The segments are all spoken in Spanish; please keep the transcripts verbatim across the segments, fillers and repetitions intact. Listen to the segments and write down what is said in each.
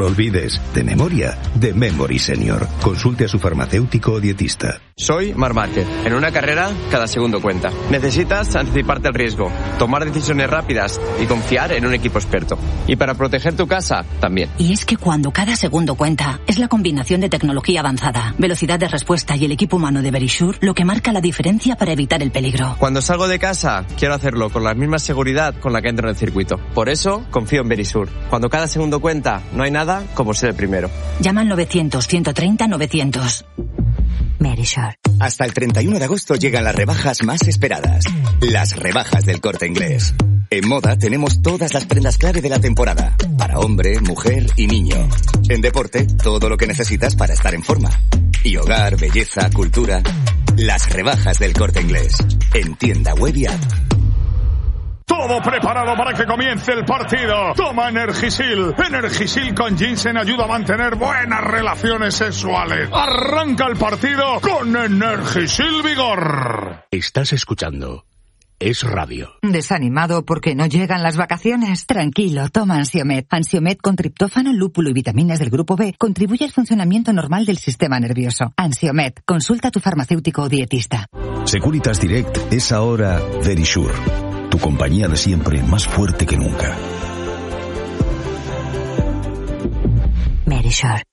lo olvides. De memoria, de Memory Senior. Consulte a su farmacéutico o dietista. Soy Marc Márquez. En una carrera, cada segundo cuenta. Necesitas anticiparte al riesgo, tomar decisiones rápidas y confiar en un equipo experto. Y para proteger tu casa, también. Y es que cuando cada segundo cuenta, es la combinación de tecnología avanzada, velocidad de respuesta y el equipo humano de Verisure lo que marca la diferencia para evitar el peligro. Cuando salgo de casa, quiero hacerlo con la misma seguridad con la que entro en el circuito. Por eso, confío en Verisure. Cuando cada segundo cuenta, no hay nada como ser el primero. Llama al novecientos, ciento treinta, novecientos. Verisure. Hasta el treinta y uno de agosto llegan las rebajas más esperadas. Las rebajas del Corte Inglés. En moda tenemos todas las prendas clave de la temporada. Para hombre, mujer y niño. En deporte, todo lo que necesitas para estar en forma. Y hogar, belleza, cultura. Las rebajas del Corte Inglés. En tienda web y app. Todo preparado para que comience el partido. Toma Energisil. Energisil con ginseng ayuda a mantener buenas relaciones sexuales. Arranca el partido con Energisil Vigor. Estás escuchando Es Radio. ¿Desanimado porque no llegan las vacaciones? Tranquilo, toma Ansiomed. Ansiomed con triptófano, lúpulo y vitaminas del grupo B contribuye al funcionamiento normal del sistema nervioso. Ansiomed, consulta a tu farmacéutico o dietista. Securitas Direct es ahora Verisure. Tu compañía de siempre, más fuerte que nunca. Verisure.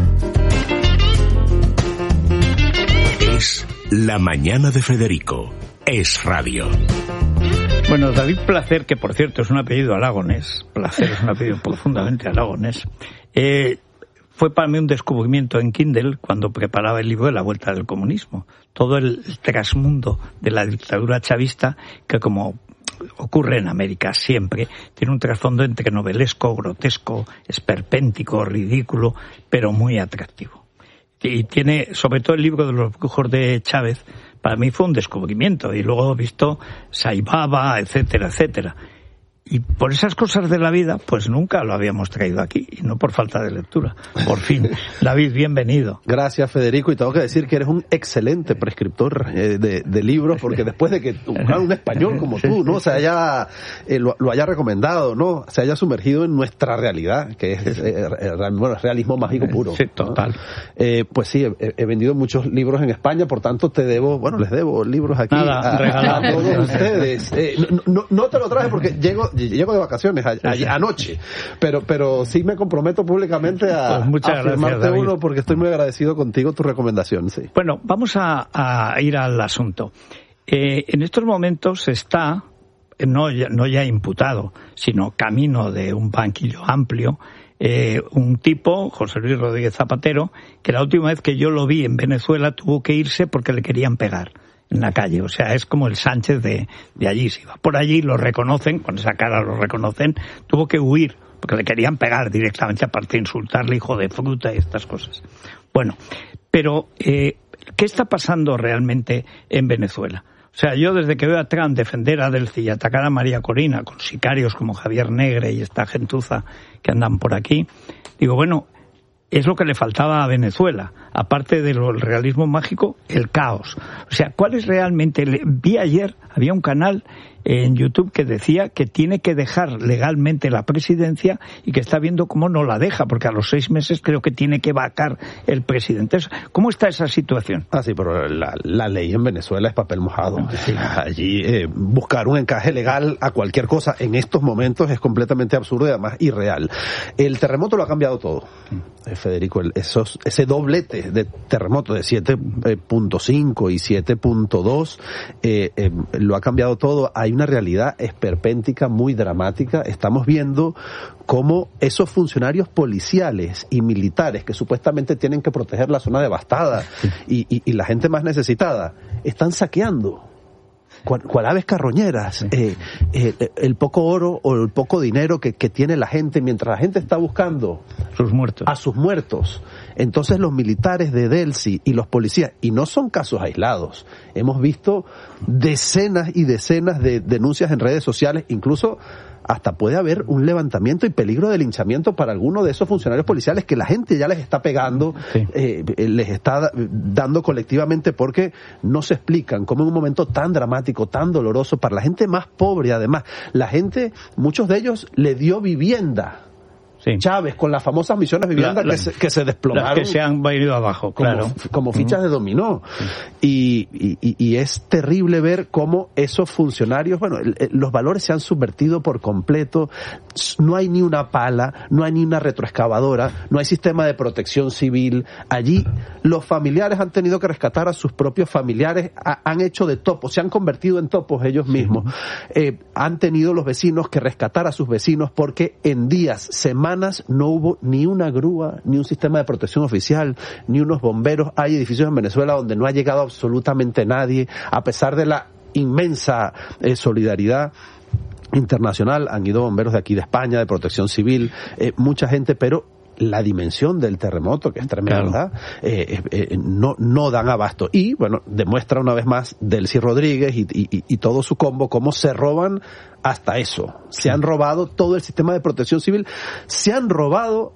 Es La Mañana de Federico. Es Radio. Bueno, David Placer, que por cierto es un apellido aragonés, Placer es un apellido profundamente aragonés, eh, fue para mí un descubrimiento en Kindle cuando preparaba el libro de La Vuelta del Comunismo. Todo el trasmundo de la dictadura chavista, que como ocurre en América siempre, tiene un trasfondo entre novelesco, grotesco, esperpéntico, ridículo, pero muy atractivo. Y tiene, sobre todo el libro de los brujos de Chávez, para mí fue un descubrimiento, y luego he visto Saibaba, etcétera, etcétera. Y por esas cosas de la vida, pues nunca lo habíamos traído aquí, y no por falta de lectura. Por fin. David, bienvenido. Gracias, Federico, y tengo que decir que eres un excelente prescriptor eh, de, de libros, porque después de que un, un español como tú, ¿no? Se haya, eh, lo, lo haya recomendado, ¿no? Se haya sumergido en nuestra realidad, que es, eh, eh, bueno, realismo mágico puro. Sí, total. ¿No? Eh, pues sí, he, he vendido muchos libros en España, por tanto te debo, bueno, les debo libros aquí. Nada, a, a todos ustedes. Eh, no, no, no te lo traje porque llego llego de vacaciones a, a, anoche, pero pero sí me comprometo públicamente a, pues muchas a firmarte gracias, uno, porque estoy muy agradecido contigo, tu recomendación. Sí. Bueno, vamos a, a ir al asunto. Eh, en estos momentos está, no ya, no ya imputado, sino camino de un banquillo amplio, eh, un tipo, José Luis Rodríguez Zapatero, que la última vez que yo lo vi en Venezuela tuvo que irse porque le querían pegar en la calle. O sea, es como el Sánchez de, de allí. Si va por allí, lo reconocen, con esa cara lo reconocen, tuvo que huir porque le querían pegar directamente, aparte de insultarle, hijo de fruta y estas cosas. Bueno, pero eh, ¿qué está pasando realmente en Venezuela? O sea, yo desde que veo a Trump defender a Delcy y atacar a María Corina con sicarios como Javier Negre y esta gentuza que andan por aquí, digo, bueno, es lo que le faltaba a Venezuela, aparte del realismo mágico, el caos. O sea, ¿cuál es realmente? Vi ayer, había un canal en YouTube que decía que tiene que dejar legalmente la presidencia y que está viendo cómo no la deja, porque a los seis meses creo que tiene que vacar el presidente. ¿Cómo está esa situación? Ah, sí, pero la, la ley en Venezuela es papel mojado. Sí. Allí eh, buscar un encaje legal a cualquier cosa en estos momentos es completamente absurdo y además irreal. El terremoto lo ha cambiado todo, eh, Federico. El, esos, ese doblete de terremoto de siete punto cinco y siete punto dos eh, eh, lo ha cambiado todo. Hay una realidad esperpéntica muy dramática. Estamos viendo cómo esos funcionarios policiales y militares que supuestamente tienen que proteger la zona devastada y, y, y la gente más necesitada están saqueando cual, cual aves carroñeras eh, eh, el poco oro o el poco dinero que, que tiene la gente mientras la gente está buscando sus muertos. a sus muertos. Entonces los militares de Delcy y los policías, y no son casos aislados, hemos visto decenas y decenas de denuncias en redes sociales, incluso hasta puede haber un levantamiento y peligro de linchamiento para algunos de esos funcionarios policiales que la gente ya les está pegando, sí. eh, les está dando colectivamente, porque no se explican cómo en un momento tan dramático, tan doloroso para la gente más pobre, además, la gente, muchos de ellos le dio vivienda. sí. Chávez con las famosas misiones vivienda la, la, que, se, que se desplomaron. Las que se han venido abajo, como, claro. Como fichas uh-huh. de dominó. Y, y, y es terrible ver cómo esos funcionarios, bueno, el, el, los valores se han subvertido por completo. No hay ni una pala, no hay ni una retroexcavadora, no hay sistema de protección civil. Allí los familiares han tenido que rescatar a sus propios familiares, ha, han hecho de topos, se han convertido en topos ellos mismos. Uh-huh. Eh, han tenido los vecinos que rescatar a sus vecinos porque en días, semanas, no hubo ni una grúa, ni un sistema de protección oficial, ni unos bomberos. Hay edificios en Venezuela donde no ha llegado absolutamente nadie, a pesar de la inmensa eh, solidaridad internacional. Han ido bomberos de aquí de España, de protección civil, eh, mucha gente, pero la dimensión del terremoto, que es tremenda, claro. eh, eh, no, no dan abasto. Y, bueno, demuestra una vez más Delcy Rodríguez y, y, y todo su combo cómo se roban hasta eso. Se han robado todo el sistema de protección civil, se han robado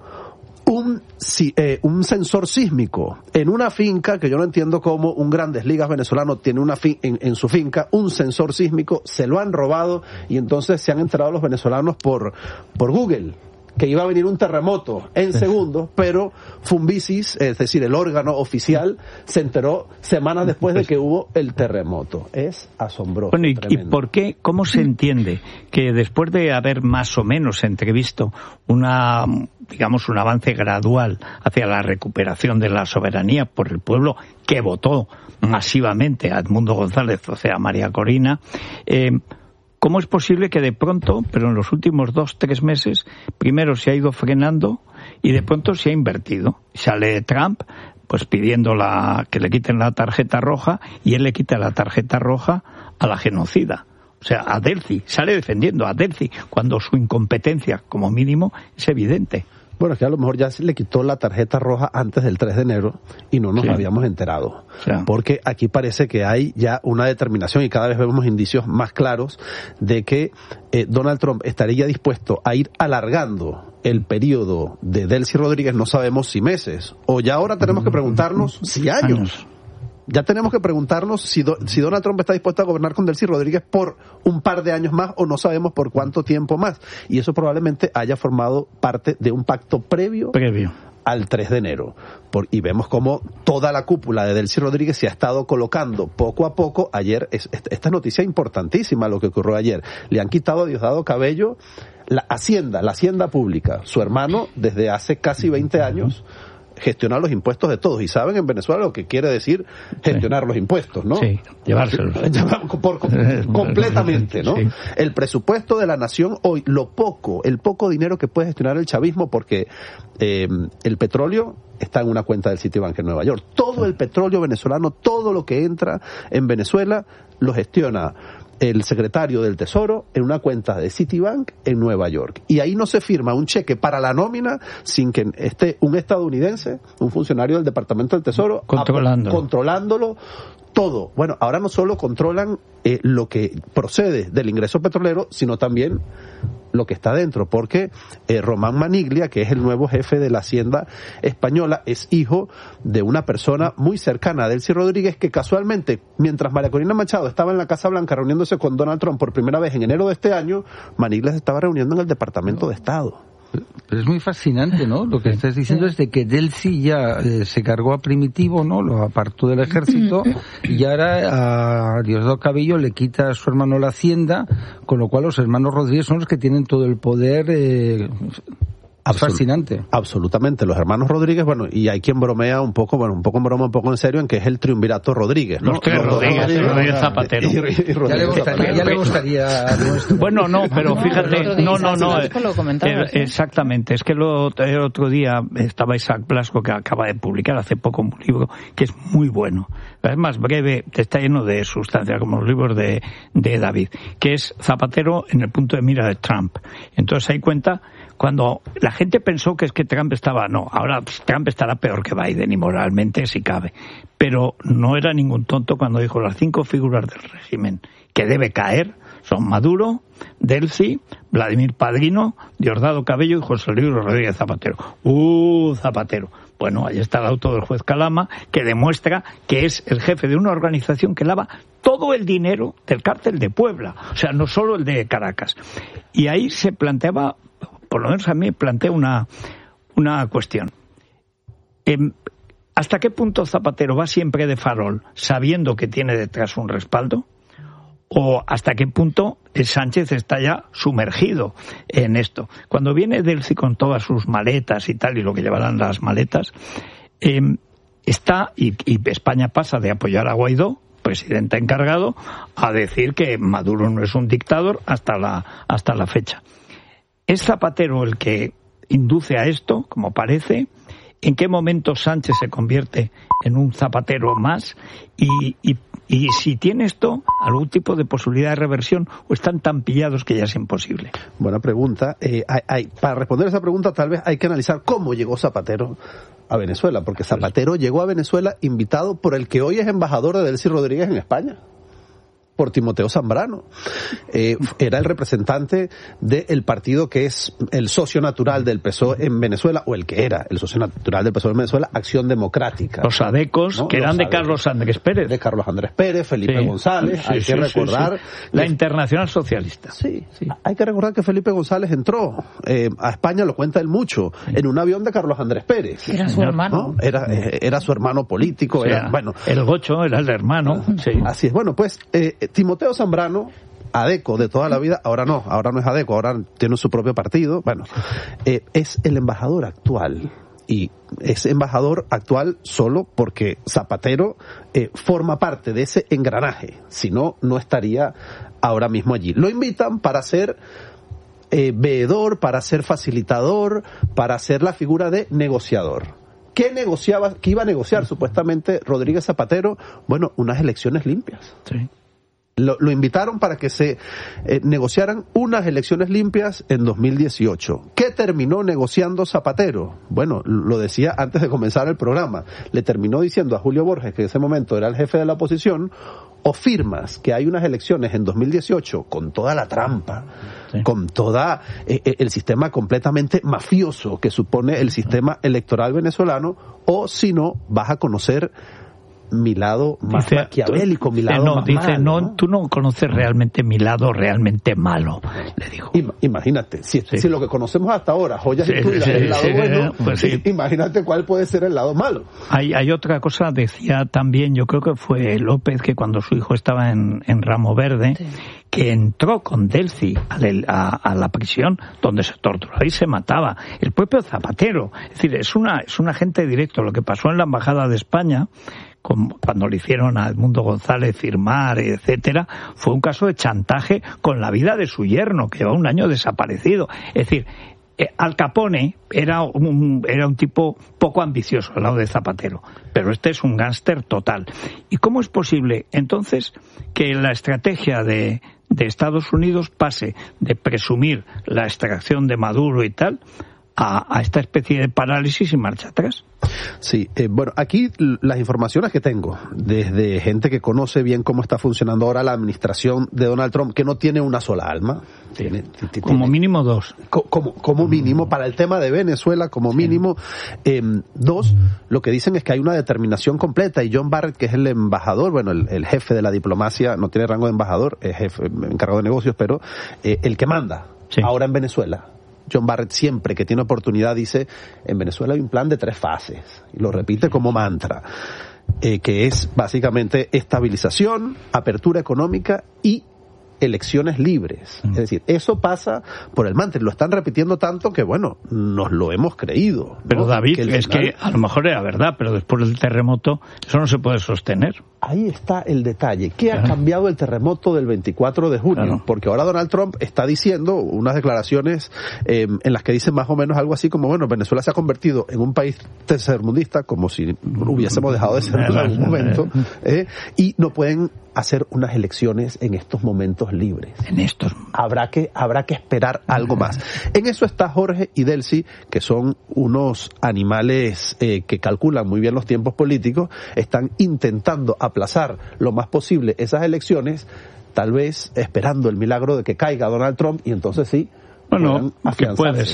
un, si, eh, un sensor sísmico en una finca, que yo no entiendo cómo un Grandes Ligas venezolano tiene una fin, en, en su finca un sensor sísmico, se lo han robado y entonces se han enterado los venezolanos por, por Google que iba a venir un terremoto en segundos, pero Fumbisis, es decir, el órgano oficial, se enteró semanas después de que hubo el terremoto. Es asombroso. Bueno, ¿y, ¿y por qué, cómo se entiende que después de haber más o menos entrevisto una, digamos, un avance gradual hacia la recuperación de la soberanía por el pueblo que votó masivamente a Edmundo González, o sea, a María Corina, eh, ¿cómo es posible que de pronto, pero en los últimos dos, tres meses, primero se ha ido frenando y de pronto se ha invertido? Sale Trump pues pidiendo la, que le quiten la tarjeta roja y él le quita la tarjeta roja a la genocida. O sea, a Delcy, sale defendiendo a Delcy cuando su incompetencia, como mínimo, es evidente. Bueno, es que a lo mejor ya se le quitó la tarjeta roja antes del tres de enero y no nos sí. habíamos enterado. Sí. Porque aquí parece que hay ya una determinación y cada vez vemos indicios más claros de que eh, Donald Trump estaría dispuesto a ir alargando el periodo de Delcy Rodríguez, no sabemos si meses, o ya ahora tenemos que preguntarnos si años. años. Ya tenemos que preguntarnos si, do, si Donald Trump está dispuesto a gobernar con Delcy Rodríguez por un par de años más o no sabemos por cuánto tiempo más. Y eso probablemente haya formado parte de un pacto previo, previo. al tres de enero. Por, y vemos cómo toda la cúpula de Delcy Rodríguez se ha estado colocando poco a poco. Ayer, es, esta noticia importantísima lo que ocurrió ayer. Le han quitado a Diosdado Cabello la Hacienda, la Hacienda Pública. Su hermano, desde hace casi veinte años... gestionar los impuestos de todos. Y saben en Venezuela lo que quiere decir gestionar sí. los impuestos, ¿no? Sí, llevárselos. Por, por, completamente, ¿no? Sí. El presupuesto de la nación hoy, lo poco, el poco dinero que puede gestionar el chavismo, porque eh, el petróleo está en una cuenta del Citibank en Nueva York. Todo el petróleo venezolano, todo lo que entra en Venezuela, lo gestiona el secretario del Tesoro en una cuenta de Citibank en Nueva York. Y ahí no se firma un cheque para la nómina sin que esté un estadounidense, un funcionario del Departamento del Tesoro, controlándolo, a, controlándolo todo. Bueno, ahora no solo controlan eh, lo que procede del ingreso petrolero, sino también lo que está dentro, porque eh, Román Maniglia, que es el nuevo jefe de la Hacienda española, es hijo de una persona muy cercana a Delcy Rodríguez, que casualmente, mientras María Corina Machado estaba en la Casa Blanca reuniéndose con Donald Trump por primera vez en enero de este año, Maniglia se estaba reuniendo en el Departamento de Estado. Pero es muy fascinante, ¿no? Lo que estás diciendo es de que Delcy ya eh, se cargó a Primitivo, ¿no? Lo apartó del ejército y ahora a Diosdado Cabello le quita a su hermano la Hacienda, con lo cual los hermanos Rodríguez son los que tienen todo el poder. Eh, Es Absolut- fascinante. Absolutamente. Los hermanos Rodríguez, bueno, y hay quien bromea un poco, bueno, un poco en broma, un poco en serio, en que es el triunvirato Rodríguez, ¿no? Los tres los Rodríguez, Rodríguez, Rodríguez Zapatero. Y, y Rodríguez ya le gustaría, ya le gustaría bueno, no, pero fíjate, no, no, no. Eh, exactamente. Es que lo, el otro día estaba Isaac Blasco, que acaba de publicar hace poco un libro que es muy bueno. Es más breve, está lleno de sustancia, como los libros de, de David, que es Zapatero en el punto de mira de Trump. Entonces ahí cuenta cuando la gente pensó que es que Trump estaba, no, ahora Trump estará peor que Biden y moralmente si cabe, pero no era ningún tonto cuando dijo las cinco figuras del régimen que debe caer son Maduro, Delcy, Vladimir Padrino, Diosdado Cabello y José Luis Rodríguez Zapatero. ¡Uh, Zapatero! Bueno, ahí está el auto del juez Calama que demuestra que es el jefe de una organización que lava todo el dinero del cártel de Puebla, o sea, no solo el de Caracas. Y ahí se planteaba por lo menos a mí me plantea una, una cuestión. Eh, ¿Hasta qué punto Zapatero va siempre de farol, sabiendo que tiene detrás un respaldo? ¿O hasta qué punto Sánchez está ya sumergido en esto? Cuando viene Delcy con todas sus maletas y tal, y lo que llevarán las maletas, eh, está, y, y España pasa de apoyar a Guaidó, presidente encargado, a decir que Maduro no es un dictador hasta la, hasta la fecha. ¿Es Zapatero el que induce a esto, como parece? ¿En qué momento Sánchez se convierte en un Zapatero más? Y, y, y si tiene esto algún tipo de posibilidad de reversión, o están tan pillados que ya es imposible. Buena pregunta. Eh, hay, hay, para responder esa pregunta tal vez hay que analizar cómo llegó Zapatero a Venezuela, porque Zapatero llegó a Venezuela invitado por el que hoy es embajador de Delcy Rodríguez en España, por Timoteo Zambrano. Eh, era el representante del partido que es el socio natural del P S O E en Venezuela, o el que era el socio natural del P S O E en Venezuela, Acción Democrática. Los adecos, ¿no? Que eran Los de adecos. Carlos Andrés Pérez. De Carlos Andrés Pérez, Felipe sí. González. Sí, hay sí, que recordar... Sí, sí. La que... Internacional Socialista. Sí, sí. Hay que recordar que Felipe González entró eh, a España, lo cuenta él mucho, sí. en un avión de Carlos Andrés Pérez. Era su hermano. ¿No? Era, eh, era su hermano político. O sea, era, bueno, el Gocho era el hermano. Sí. Así es. Bueno, pues eh, Timoteo Zambrano, adeco de toda la vida, ahora no, ahora no es adeco, ahora tiene su propio partido, bueno, eh, es el embajador actual, y es embajador actual solo porque Zapatero eh, forma parte de ese engranaje, si no, no estaría ahora mismo allí. Lo invitan para ser eh, veedor, para ser facilitador, para ser la figura de negociador. ¿Qué negociaba, qué iba a negociar supuestamente Rodríguez Zapatero? Bueno, unas elecciones limpias. Sí. Lo, lo invitaron para que se eh, negociaran unas elecciones limpias en dos mil dieciocho. ¿Qué terminó negociando Zapatero? Bueno, lo decía antes de comenzar el programa. Le terminó diciendo a Julio Borges, que en ese momento era el jefe de la oposición, o firmas que hay unas elecciones en dos mil dieciocho con toda la trampa, sí. con toda eh, el sistema completamente mafioso que supone el sistema electoral venezolano, o si no, vas a conocer mi lado más dice, maquiavélico, mi lado no, más dice, malo. No, ¿no? Tú no conoces realmente mi lado realmente malo, le dijo. Ima, imagínate, si, sí. si lo que conocemos hasta ahora, joyas sí, incluidas, sí, el lado sí, bueno, pues sí. imagínate cuál puede ser el lado malo. Hay, hay otra cosa, decía también, yo creo que fue López, que cuando su hijo estaba en, en Ramo Verde, sí. que entró con Delcy a, a, a la prisión donde se torturaba y se mataba. El propio Zapatero. Es decir, es una, es un agente directo. Lo que pasó en la Embajada de España, cuando le hicieron a Edmundo González firmar, etcétera, fue un caso de chantaje con la vida de su yerno, que lleva un año desaparecido. Es decir, eh, Al Capone era un, era un tipo poco ambicioso al lado de Zapatero, pero este es un gángster total. ¿Y cómo es posible, entonces, que la estrategia de, de Estados Unidos pase de presumir la extracción de Maduro y tal a, a esta especie de parálisis y marcha atrás? Sí, eh, bueno, aquí las informaciones que tengo desde gente que conoce bien cómo está funcionando ahora la administración de Donald Trump, que no tiene una sola alma. Tiene, tiene, como mínimo dos. Co como, como mínimo, para el tema de Venezuela, como mínimo eh, dos. Lo que dicen es que hay una determinación completa, y John Barrett, que es el embajador, bueno, el, el jefe de la diplomacia, no tiene rango de embajador, es jefe, encargado de negocios, pero eh, el que manda sí. ahora en Venezuela. John Barrett siempre que tiene oportunidad dice, en Venezuela hay un plan de tres fases, y lo repite como mantra, eh, que es básicamente estabilización, apertura económica y elecciones libres. Mm. Es decir, eso pasa por el mantra. Lo están repitiendo tanto que, bueno, nos lo hemos creído, ¿no? Pero David, que es final... que a lo mejor era verdad, pero después del terremoto eso no se puede sostener. Ahí está el detalle. ¿Qué claro. ha cambiado el terremoto del veinticuatro de junio? Claro. Porque ahora Donald Trump está diciendo unas declaraciones eh, en las que dice más o menos algo así como, bueno, Venezuela se ha convertido en un país tercermundista, como si hubiésemos dejado de serlo en algún momento, eh, y no pueden hacer unas elecciones en estos momentos libres. En estos. Habrá que, habrá que esperar algo más. En eso está Jorge y Delcy, que son unos animales eh, que calculan muy bien los tiempos políticos, están intentando aplazar lo más posible esas elecciones, tal vez esperando el milagro de que caiga Donald Trump, y entonces sí, bueno, que puede ser.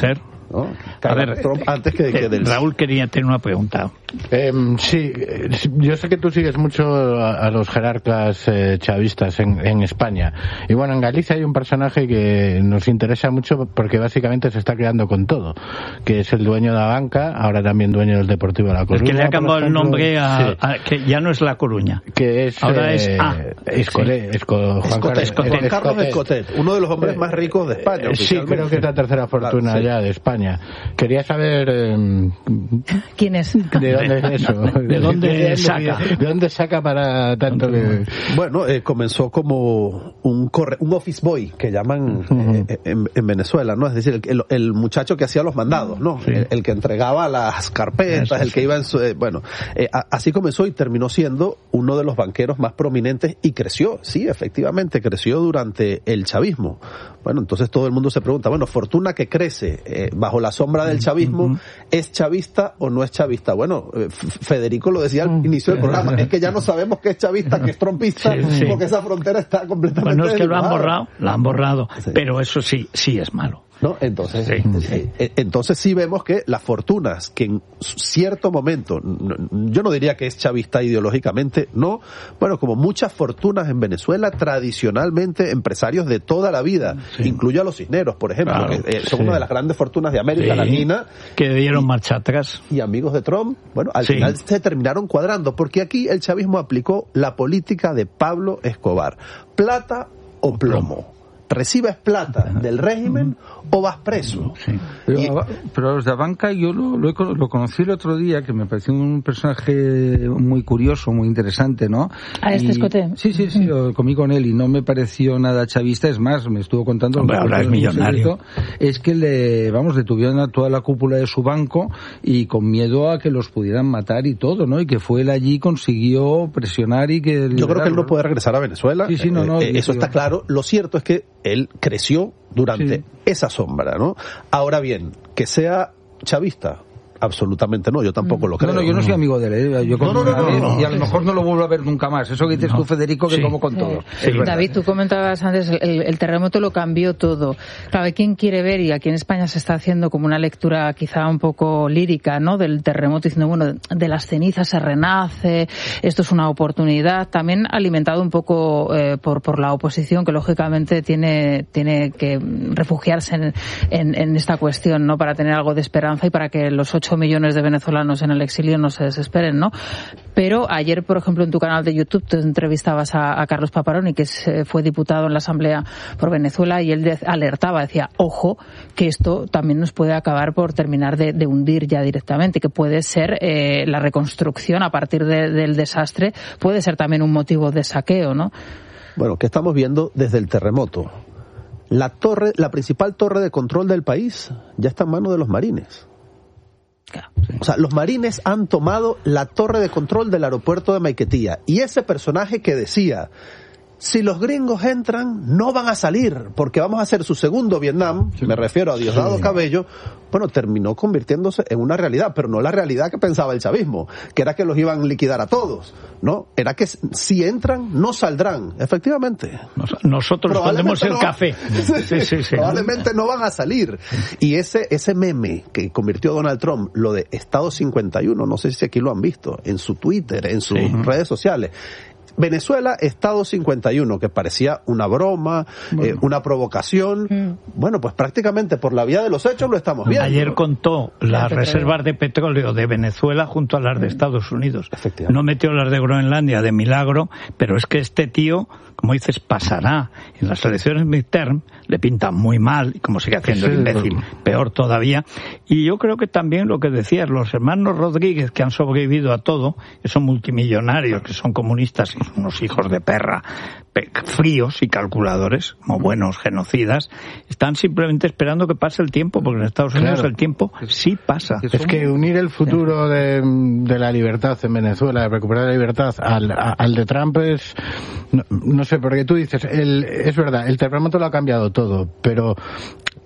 ¿no? A ver, Trump antes que, que del... Raúl quería tener una pregunta. Eh, sí, yo sé que tú sigues mucho a, a los jerarcas eh, chavistas en, en España. Y bueno, en Galicia hay un personaje que nos interesa mucho porque básicamente se está quedando con todo, que es el dueño de la banca, ahora también dueño del Deportivo de La Coruña. El que le ha cambiado el nombre a, sí. a, que ya no es La Coruña. Que es... Ahora eh, es A. Escolet, Sí. Esco, Juan Escotet, Escotet. Juan Carlos Escotet, uno de los hombres más ricos de España. Eh, sí, creo que es la tercera fortuna claro, sí. ya de España. Quería saber... Eh, ¿Quién es? ¿De dónde es eso? ¿De dónde ¿De saca? ¿De dónde saca para tanto que...? Bueno, eh, comenzó como un corre, un office boy, que llaman uh-huh. eh, en, en Venezuela, ¿no? Es decir, el, el muchacho que hacía los mandados, ¿no? Sí. El, el que entregaba las carpetas, eso, el que sí. iba en su... Eh, bueno, eh, a, así comenzó y terminó siendo uno de los banqueros más prominentes y creció, sí, efectivamente, creció durante el chavismo. Bueno, entonces todo el mundo se pregunta, bueno, fortuna que crece eh, bajo la sombra del chavismo, uh-huh. ¿es chavista o no es chavista? Bueno, eh, Federico lo decía al inicio del programa, es que ya no sabemos qué es chavista, qué es trompista, sí, sí. porque esa frontera está completamente... Bueno, es que lo han borrado, lo han borrado, sí. pero eso sí, sí es malo. ¿No? Entonces, sí, sí. Eh, entonces sí vemos que las fortunas que en cierto momento, yo no diría que es chavista ideológicamente, no, bueno, como muchas fortunas en Venezuela, tradicionalmente empresarios de toda la vida, sí. incluyo a los Cisneros, por ejemplo, claro, que eh, son sí. una de las grandes fortunas de América sí. Latina. Que dieron marcha atrás. Y amigos de Trump, bueno, al sí. final se terminaron cuadrando, porque aquí el chavismo aplicó la política de Pablo Escobar, plata o plomo. ¿Recibes plata del régimen o vas preso? Sí. Pero, y, pero a los de la banca yo lo, lo, lo conocí el otro día, que me pareció un personaje muy curioso, muy interesante, ¿no? ¿A este Escotet? Sí, sí, sí, lo comí con él y no me pareció nada chavista, es más, me estuvo contando... Hombre, ahora es millonario. Es que le, vamos, detuvieron a toda la cúpula de su banco y con miedo a que los pudieran matar y todo, ¿no? Y que fue él allí, consiguió presionar y que... Yo creo que él no puede regresar a Venezuela. Sí, sí, no, no. Eh, eso está claro. Lo cierto es que él creció durante sí. esa sombra, ¿no? Ahora bien, que sea chavista, absolutamente no, yo tampoco lo creo. No, no, yo no soy amigo de él, ¿eh? Yo no, no, no, no, no, y a lo mejor no lo vuelvo a ver nunca más. Eso que dices no. tú, Federico, que sí. como con sí. todo. Sí. David, tú comentabas antes, el, el terremoto lo cambió todo. Claro, hay quien quiere ver, y aquí en España se está haciendo como una lectura quizá un poco lírica, ¿no?, del terremoto, diciendo, bueno, de las cenizas se renace, esto es una oportunidad, también alimentado un poco eh, por, por la oposición, que lógicamente tiene, tiene que refugiarse en, en, en esta cuestión, ¿no?, para tener algo de esperanza y para que los ocho millones de venezolanos en el exilio no se desesperen, ¿no? Pero ayer, por ejemplo, en tu canal de YouTube te entrevistabas a, a Carlos Paparoni, que es, fue diputado en la Asamblea por Venezuela, y él de, alertaba, decía, ojo, que esto también nos puede acabar por terminar de, de hundir ya directamente, que puede ser eh, la reconstrucción a partir de, del desastre, puede ser también un motivo de saqueo, ¿no? Bueno, ¿qué estamos viendo desde el terremoto? La torre, la principal torre de control del país ya está en manos de los marines. O sea, los marines han tomado la torre de control del aeropuerto de Maiquetía, y ese personaje que decía, si los gringos entran, no van a salir, porque vamos a hacer su segundo Vietnam, sí. me refiero a Diosdado sí. Cabello, bueno, terminó convirtiéndose en una realidad, pero no la realidad que pensaba el chavismo, que era que los iban a liquidar a todos, ¿no? Era que si entran, no saldrán, efectivamente. Nos, nosotros ponemos el no, café. Sí, sí, sí. Probablemente no van a salir. Y ese, ese meme que convirtió Donald Trump, lo de Estado cincuenta y uno, no sé si aquí lo han visto, en su Twitter, en sus sí. redes sociales, Venezuela, Estado cincuenta y uno, que parecía una broma, bueno. eh, una provocación. Mm. Bueno, pues prácticamente por la vía de los hechos lo estamos viendo. Ayer contó las reservas de petróleo de Venezuela junto a las de Estados Unidos. No metió las de Groenlandia de milagro, pero es que este tío, como dices, pasará. En las elecciones midterm le pintan muy mal, y como sigue haciendo sí, el imbécil, pero... peor todavía. Y yo creo que también lo que decías, los hermanos Rodríguez, que han sobrevivido a todo, que son multimillonarios, que son comunistas, unos hijos de perra, fríos y calculadores, como buenos genocidas, están simplemente esperando que pase el tiempo, porque en Estados Unidos claro. el tiempo sí pasa. Es que unir el futuro de, de la libertad en Venezuela, de recuperar la libertad, al, a, al de Trump es, no, no sé, porque tú dices, el, es verdad, el terremoto lo ha cambiado todo, pero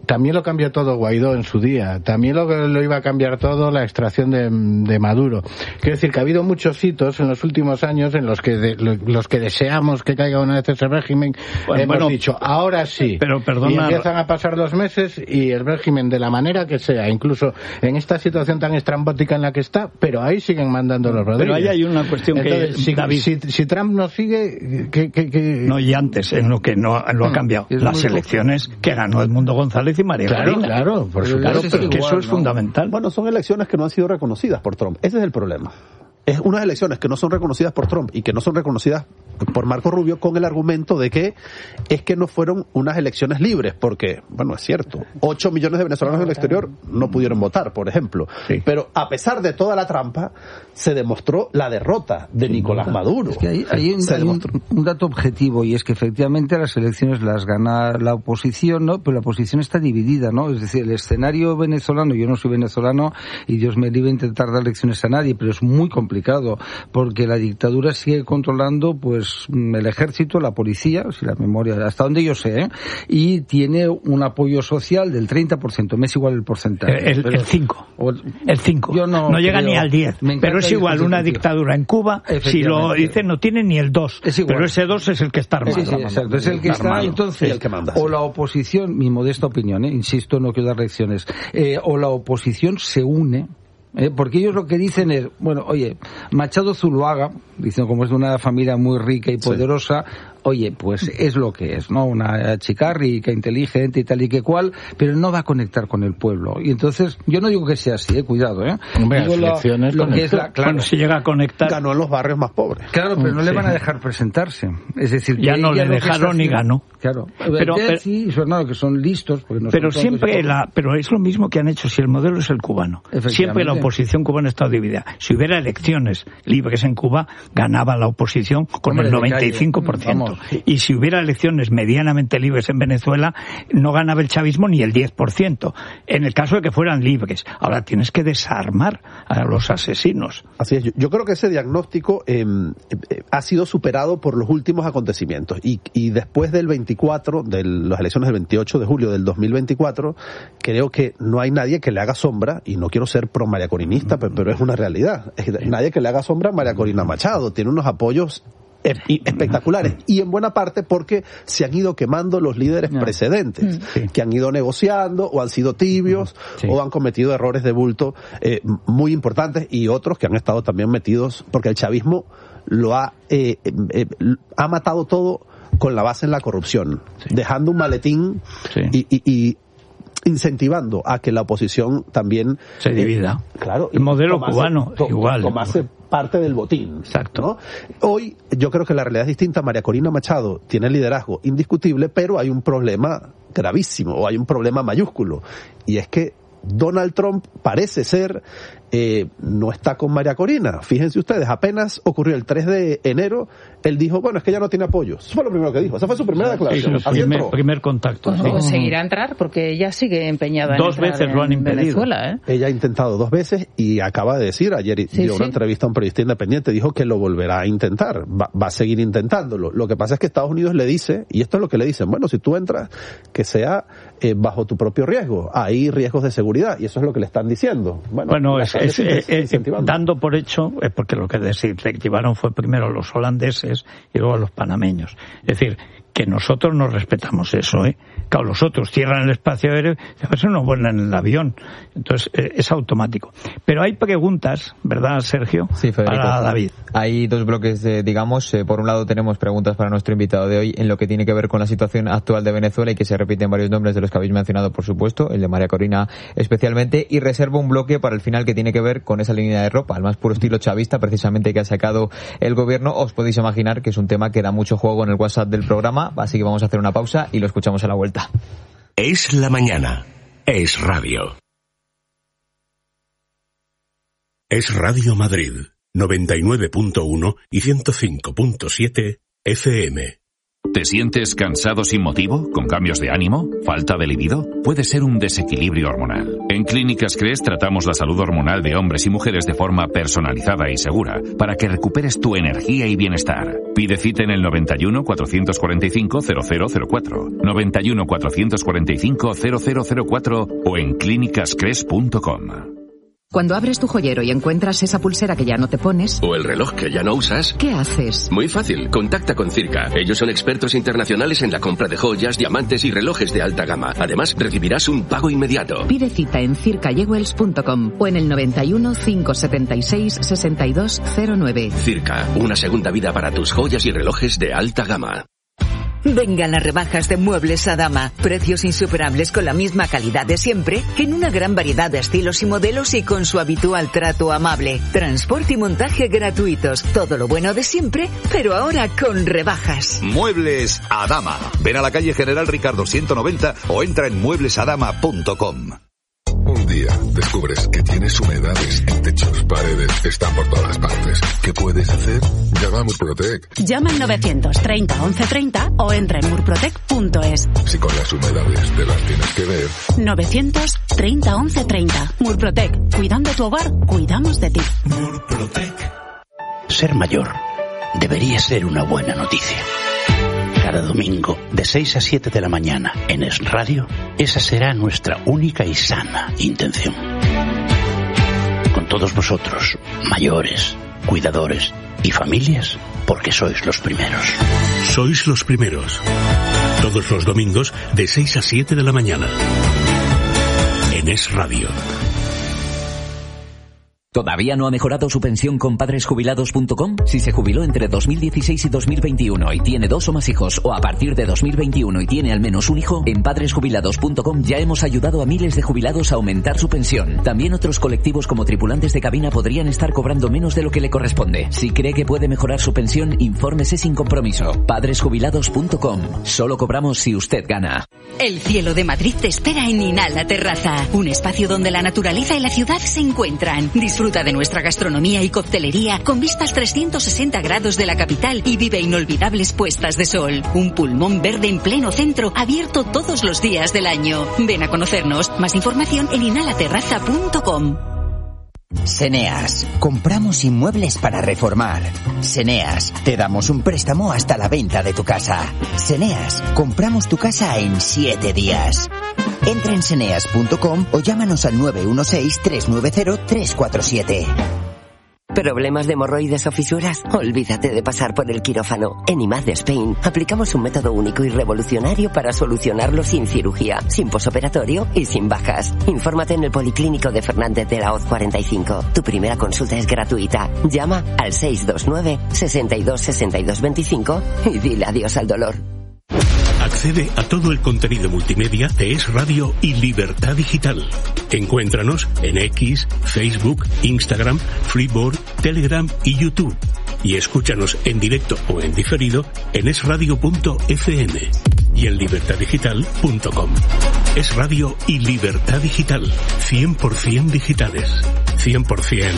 también lo cambió todo Guaidó en su día, también lo, lo iba a cambiar todo la extracción de, de Maduro. Quiero decir que ha habido muchos hitos en los últimos años en los que de, los que deseamos que caiga una vez ese régimen, bueno, hemos bueno, dicho, ahora sí. Pero perdona, y empiezan a pasar los meses y el régimen, de la manera que sea, incluso en esta situación tan estrambótica en la que está, pero ahí siguen mandando los rodillos. Pero ahí hay una cuestión. Entonces, que si, David, si, si Trump no sigue, ¿qué, qué, qué? No, y antes, en lo que no lo ha cambiado, es las elecciones poco. Que ganó Edmundo González y María Claro, Corina. claro, por supuesto. Claro, pero que eso ¿no? es fundamental. Bueno, son elecciones que no han sido reconocidas por Trump. Ese es el problema. Es unas elecciones que no son reconocidas por Trump y que no son reconocidas por Marco Rubio, con el argumento de que es que no fueron unas elecciones libres, porque, bueno, es cierto, ocho millones de venezolanos en el exterior no pudieron votar, por ejemplo. Sí. Pero a pesar de toda la trampa, se demostró la derrota de Nicolás Maduro. Es que hay, hay, un, hay un, un dato objetivo, y es que efectivamente las elecciones las gana la oposición, ¿no? Pero la oposición está dividida, ¿no? Es decir, el escenario venezolano, yo no soy venezolano y Dios me libre intentar dar lecciones a nadie, pero es muy complicado, porque la dictadura sigue controlando, pues, el ejército, la policía, si la memoria, hasta donde yo sé, ¿eh? Y tiene un apoyo social del treinta por ciento, me es igual el porcentaje. El, el cinco. El cinco. Yo no, no llega creo, ni al diez. Pero es igual una dictadura en Cuba, si lo dicen, no tiene ni el dos. Pero ese dos es el que está armado. Sí, sí, exacto, es el que está, armado. Entonces, el que manda, o la oposición, mi modesta opinión, ¿eh? Insisto, no quiero dar lecciones, eh, o la oposición se une, Eh, porque ellos lo que dicen es, bueno, oye, Machado Zuluaga, dicen como es de una familia muy rica y poderosa, sí. Oye, pues es lo que es, ¿no? Una chica rica, inteligente y tal y que cual, pero no va a conectar con el pueblo. Y entonces, yo no digo que sea así, eh, cuidado, ¿eh? Hombre, digo lo, lo que es la, claro, bueno, si llega a conectar. Ganó en los barrios más pobres. Claro, pero no sí. le van a dejar presentarse. Es decir, ya no le dejaron ni ganó. Claro. Pero, pero sí, y su hermano, que son listos. Porque no pero son siempre la, pero es lo mismo que han hecho, si el modelo es el cubano. Siempre la oposición cubana ha estado dividida. Si hubiera elecciones libres en Cuba, ganaba la oposición con Hombre, el noventa y cinco por ciento. Vamos. Y si hubiera elecciones medianamente libres en Venezuela, no ganaba el chavismo ni el diez por ciento, en el caso de que fueran libres. Ahora tienes que desarmar a los asesinos. Así es, yo, yo creo que ese diagnóstico eh, eh, ha sido superado por los últimos acontecimientos, y, y después del veinticuatro, de las elecciones del veintiocho de julio del dos mil veinticuatro, creo que no hay nadie que le haga sombra, y no quiero ser pro María Corinista, pero, pero es una realidad, es nadie que le haga sombra a María Corina Machado. Tiene unos apoyos espectaculares, y en buena parte porque se han ido quemando los líderes no. precedentes, sí. que han ido negociando o han sido tibios sí. o han cometido errores de bulto eh, muy importantes, y otros que han estado también metidos, porque el chavismo lo ha eh, eh, ha matado todo con la base en la corrupción, sí. dejando un maletín sí. y, y, y incentivando a que la oposición también se divida. Eh, claro, el modelo tomase, cubano to, igual. Tomase parte del botín. Exacto. ¿no? Hoy yo creo que la realidad es distinta. María Corina Machado tiene liderazgo indiscutible, pero hay un problema gravísimo, o hay un problema mayúsculo, y es que Donald Trump parece ser eh, no está con María Corina. Fíjense ustedes, apenas ocurrió el tres de enero, él dijo, bueno, es que ya no tiene apoyo. Eso fue lo primero que dijo. Esa fue su primera declaración. Sí, primer, primer contacto. O sí. conseguirá entrar, porque ella sigue empeñada dos en entrar veces lo han en impedido. Venezuela, ¿eh? Ella ha intentado dos veces y acaba de decir, ayer sí, dio sí. una entrevista a un periodista independiente, dijo que lo volverá a intentar, va, va a seguir intentándolo. Lo que pasa es que Estados Unidos le dice, y esto es lo que le dicen, bueno, si tú entras, que sea eh, bajo tu propio riesgo. Hay riesgos de seguridad, y eso es lo que le están diciendo. Bueno, bueno es, es, es, es dando por hecho, es porque lo que desactivaron fue primero los holandeses y luego los panameños. Es decir, que nosotros no respetamos eso, ¿eh? Claro, los otros cierran el espacio aéreo, a veces no vuelan en el avión. Entonces, eh, es automático. Pero hay preguntas, ¿verdad, Sergio? Sí, Federico. Para David. Hay dos bloques, de, digamos, eh, por un lado tenemos preguntas para nuestro invitado de hoy en lo que tiene que ver con la situación actual de Venezuela, y que se repiten varios nombres de los que habéis mencionado, por supuesto, el de María Corina especialmente, y reservo un bloque para el final que tiene que ver con esa línea de ropa, al más puro estilo chavista, precisamente, que ha sacado el gobierno. Os podéis imaginar que es un tema que da mucho juego en el WhatsApp del programa, así que vamos a hacer una pausa y lo escuchamos a la vuelta. Es la mañana. Es radio. Es Radio Madrid, noventa y nueve punto uno y ciento cinco punto siete F M. ¿Te sientes cansado sin motivo? ¿Con cambios de ánimo? ¿Falta de libido? Puede ser un desequilibrio hormonal. En Clínicas Cres tratamos la salud hormonal de hombres y mujeres de forma personalizada y segura para que recuperes tu energía y bienestar. Pide cita en el noventa y uno, cuatrocientos cuarenta y cinco, cero cero cero cuatro, noventa y uno, cuatrocientos cuarenta y cinco, cero cero cero cuatro o en clínicas cres punto com. Cuando abres tu joyero y encuentras esa pulsera que ya no te pones... O el reloj que ya no usas... ¿Qué haces? Muy fácil. Contacta con Circa. Ellos son expertos internacionales en la compra de joyas, diamantes y relojes de alta gama. Además, recibirás un pago inmediato. Pide cita en circa jewels punto com o en el noventa y uno, cinco setenta y seis, sesenta y dos cero nueve. Circa. Una segunda vida para tus joyas y relojes de alta gama. Vengan las rebajas de Muebles Adama. Precios insuperables con la misma calidad de siempre, en una gran variedad de estilos y modelos y con su habitual trato amable. Transporte y montaje gratuitos. Todo lo bueno de siempre, pero ahora con rebajas. Muebles Adama. Ven a la calle General Ricardo ciento noventa o entra en muebles adama punto com. Un día descubres que tienes humedades en techos, paredes, están por todas partes. ¿Qué puedes hacer? Llama a Murprotec. Llama al novecientos treinta once treinta o entra en murprotec punto es. Si con las humedades te las tienes que ver. novecientos treinta once treinta. Murprotec. Cuidando tu hogar, cuidamos de ti. Murprotec. Ser mayor debería ser una buena noticia. Cada domingo, de seis a siete de la mañana, en Es Radio, esa será nuestra única y sana intención. Con todos vosotros, mayores, cuidadores y familias, porque sois los primeros. Sois los primeros. Todos los domingos, de seis a siete de la mañana. En Es Radio. ¿Todavía no ha mejorado su pensión con padres jubilados punto com? Si se jubiló entre dos mil dieciséis y dos mil veintiuno y tiene dos o más hijos, o a partir de dos mil veintiuno y tiene al menos un hijo, en padres jubilados punto com ya hemos ayudado a miles de jubilados a aumentar su pensión. También otros colectivos como tripulantes de cabina podrían estar cobrando menos de lo que le corresponde. Si cree que puede mejorar su pensión, infórmese sin compromiso. padres jubilados punto com. Solo cobramos si usted gana. El cielo de Madrid te espera en Inala Terraza, un espacio donde la naturaleza y la ciudad se encuentran. Disfruta de nuestra gastronomía y coctelería con vistas trescientos sesenta grados de la capital y vive inolvidables puestas de sol. Un pulmón verde en pleno centro, abierto todos los días del año. Ven a conocernos. Más información en inala terraza punto com. Seneas, compramos inmuebles para reformar. Seneas, te damos un préstamo hasta la venta de tu casa. Seneas, compramos tu casa en siete días. Entra en seneas punto com o llámanos al nueve uno seis, tres nueve cero, tres cuatro siete. ¿Problemas de hemorroides o fisuras? Olvídate de pasar por el quirófano. En I M A D Spain aplicamos un método único y revolucionario para solucionarlo sin cirugía, sin posoperatorio y sin bajas. Infórmate en el Policlínico de Fernández de la Hoz cuarenta y cinco. Tu primera consulta es gratuita. Llama al seis dos nueve, seis dos, seis dos dos cinco y dile adiós al dolor. Accede a todo el contenido multimedia de Es Radio y Libertad Digital. Encuéntranos en X, Facebook, Instagram, Freeboard, Telegram y YouTube. Y escúchanos en directo o en diferido en es radio punto efe eme y en libertad digital punto com. Es Radio y Libertad Digital. cien por ciento digitales. cien por ciento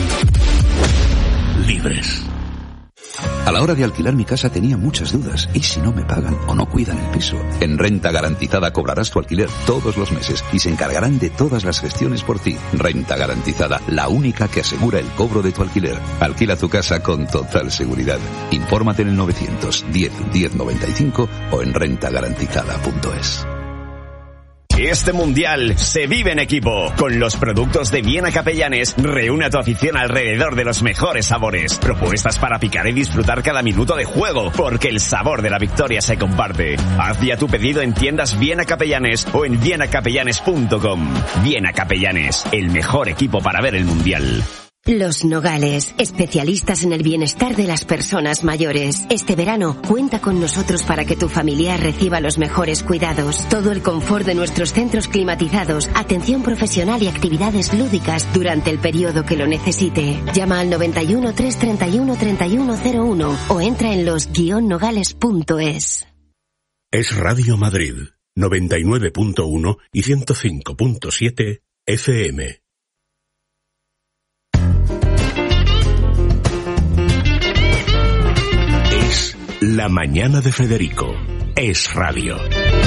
libres. A la hora de alquilar mi casa tenía muchas dudas. ¿Y si no me pagan o no cuidan el piso? En Renta Garantizada cobrarás tu alquiler todos los meses y se encargarán de todas las gestiones por ti. Renta Garantizada, la única que asegura el cobro de tu alquiler. Alquila tu casa con total seguridad. Infórmate en el novecientos diez, diez noventa y cinco o en renta garantizada punto es. Este mundial se vive en equipo. Con los productos de Viena Capellanes, reúne a tu afición alrededor de los mejores sabores. Propuestas para picar y disfrutar cada minuto de juego, porque el sabor de la victoria se comparte. Haz ya tu pedido en tiendas Viena Capellanes o en viena capellanes punto com. Viena Capellanes, el mejor equipo para ver el mundial. Los Nogales, especialistas en el bienestar de las personas mayores. Este verano, cuenta con nosotros para que tu familiar reciba los mejores cuidados. Todo el confort de nuestros centros climatizados, atención profesional y actividades lúdicas durante el periodo que lo necesite. Llama al noventa y uno, trescientos treinta y uno, treinta y uno cero uno o entra en los guion nogales punto es. Es Radio Madrid, noventa y nueve punto uno y ciento cinco punto siete efe eme. La mañana de Federico, Es Radio.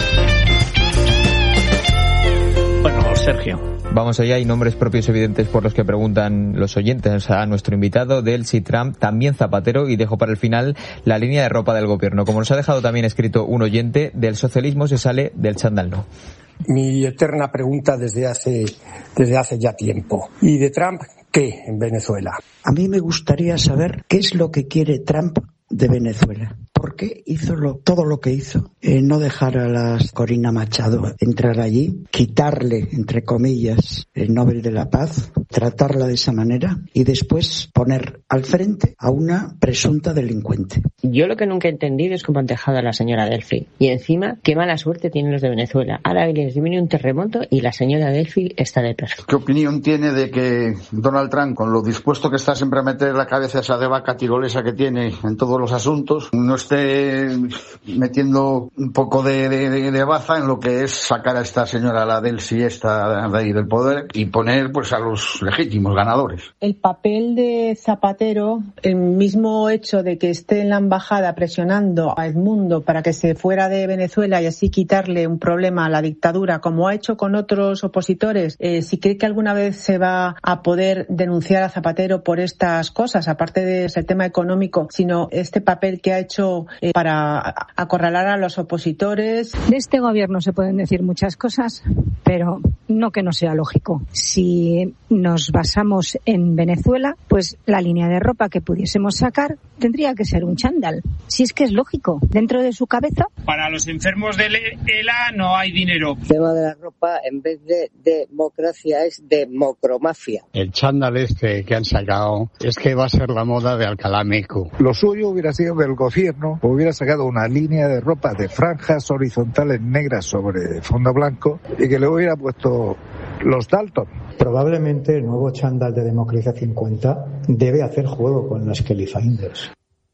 Bueno, Sergio. Vamos allá, hay nombres propios evidentes por los que preguntan los oyentes a nuestro invitado, Delcy, Trump, también Zapatero, y dejo para el final la línea de ropa del gobierno. Como nos ha dejado también escrito un oyente, del socialismo se sale, del chándal no. Mi eterna pregunta desde hace, desde hace ya tiempo. ¿Y de Trump qué en Venezuela? A mí me gustaría saber qué es lo que quiere Trump de Venezuela. ¿Por qué hizo lo, todo lo que hizo? Eh, no dejar a la Corina Machado entrar allí, quitarle, entre comillas, el Nobel de la Paz, tratarla de esa manera y después poner al frente a una presunta delincuente. Yo lo que nunca he entendido es cómo han dejado a la señora Delphi. Y encima, qué mala suerte tienen los de Venezuela. Ahora les viene un terremoto y la señora Delphi está de perro. ¿Qué opinión tiene de que Donald Trump, con lo dispuesto que está siempre a meter la cabeza esa de vaca tirolesa que tiene en todos los asuntos, no esté metiendo un poco de, de, de, de baza en lo que es sacar a esta señora, la Delcy, esta de ahí del poder, y poner pues a los legítimos ganadores? El papel de Zapatero, el mismo hecho de que esté en la embajada presionando a Edmundo para que se fuera de Venezuela y así quitarle un problema a la dictadura, como ha hecho con otros opositores, eh, si cree que alguna vez se va a poder denunciar a Zapatero por estas cosas, aparte del tema económico, sino este papel que ha hecho Eh, para acorralar a los opositores. De este gobierno se pueden decir muchas cosas, pero no que no sea lógico. Si nos basamos en Venezuela, pues la línea de ropa que pudiésemos sacar tendría que ser un chándal. Si es que es lógico, dentro de su cabeza. Para los enfermos del ELA no hay dinero. El tema de la ropa, en vez de democracia, es democromafia. El chándal este que han sacado es que va a ser la moda de Alcalá Meco. Lo suyo hubiera sido del gobierno, hubiera sacado una línea de ropa de franjas horizontales negras sobre fondo blanco y que le hubiera puesto los Dalton. Probablemente el nuevo chándal de Democracia cincuenta debe hacer juego con las Kelly Finders.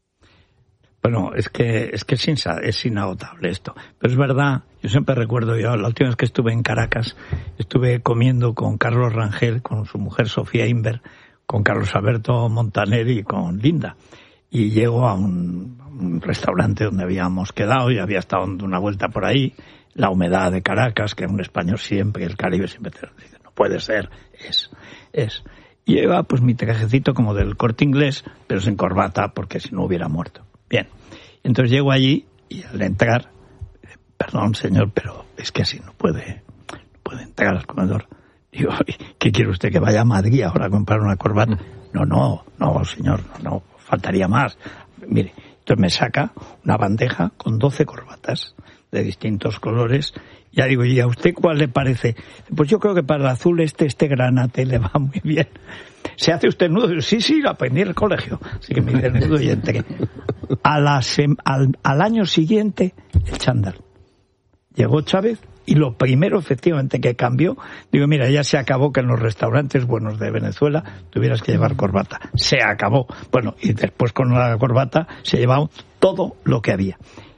Bueno, es que es que es, insa, es inagotable esto. Pero es verdad, yo siempre recuerdo, yo la última vez que estuve en Caracas, estuve comiendo con Carlos Rangel, con su mujer Sofía Inver, con Carlos Alberto Montaner y con Linda. Y llego a un, un restaurante donde habíamos quedado y había estado dando una vuelta por ahí. La humedad de Caracas, que un español siempre, el Caribe siempre te dice, no puede ser, es, es. Y lleva pues mi trajecito como del Corte Inglés, pero sin corbata, porque si no hubiera muerto. Bien, entonces llego allí y al entrar, perdón señor, pero es que así no puede, no puede entrar al comedor. Digo, ¿qué quiere usted, que vaya a Madrid ahora a comprar una corbata? No, no, no señor, no, no, faltaría más. Mire, entonces me saca una bandeja con doce corbatas de distintos colores. Ya digo, ¿y a usted cuál le parece? Pues yo creo que para el azul este, este granate le va muy bien. ¿Se hace usted nudo? Sí, sí, lo aprendí en el colegio. Así que me hice el nudo y entré. A la sem- al, al año siguiente, el chándal. Llegó Chávez y lo primero, efectivamente, que cambió, digo, mira, ya se acabó que en los restaurantes buenos de Venezuela tuvieras que llevar corbata. Se acabó. Bueno, y después con la corbata se llevaba todo lo que había.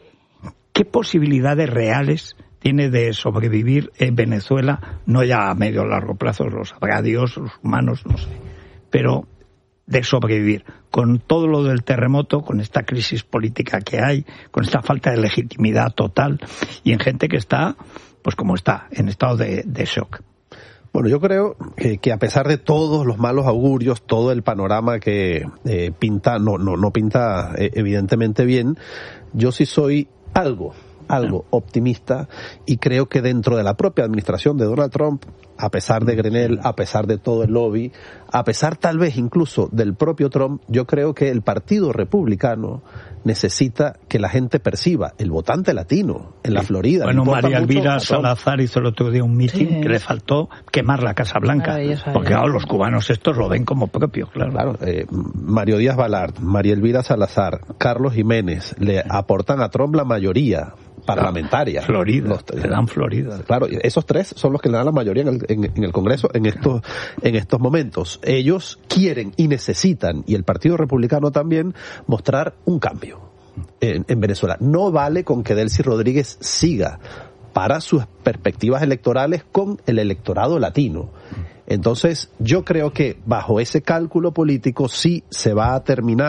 ¿Qué posibilidades reales tiene de sobrevivir en Venezuela? No ya a medio o largo plazo, los habrá Dios, los humanos, no sé. Pero de sobrevivir con todo lo del terremoto, con esta crisis política que hay, con esta falta de legitimidad total y en gente que está, pues como está, en estado de, de shock. Bueno, yo creo que, que a pesar de todos los malos augurios, todo el panorama que eh, pinta, no, no, no pinta eh, evidentemente bien, yo sí soy algo, algo optimista y creo que dentro de la propia administración de Donald Trump, a pesar de Grenell, a pesar de todo el lobby, a pesar tal vez incluso del propio Trump, yo creo que el Partido Republicano necesita que la gente perciba, el votante latino en la Florida. Bueno, María Elvira Salazar hizo el otro día un mitin sí. que le faltó quemar la Casa Blanca, porque claro, los cubanos estos lo ven como propio, claro. claro eh, Mario Díaz Balart, María Elvira Salazar, Carlos Jiménez, le aportan a Trump la mayoría parlamentaria. Florida, los, le dan Florida. Claro, esos tres son los que le dan la mayoría en el, en, en el Congreso en estos, en estos momentos. Ellos quieren y necesitan, y el Partido Republicano también, mostrar un cambio en, en Venezuela. No vale con que Delcy Rodríguez siga para sus perspectivas electorales con el electorado latino. Entonces, yo creo que bajo ese cálculo político sí se va a terminar